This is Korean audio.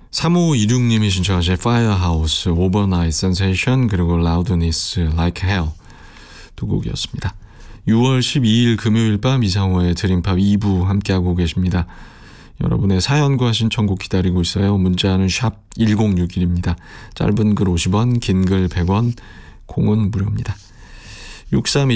3526님이 신청하신 Firehouse, Overnight Sensation, 그리고 Loudness, Like Hell 두 곡이었습니다. 6월 12일 금요일 밤 이상호의 드림팝 2부 함께하고 계십니다. 여러분의 사연과 신청곡 기다리고 있어요. 문자는 샵 1061입니다. 짧은 글 50원, 긴 글 100원, 콩은 무료입니다. 63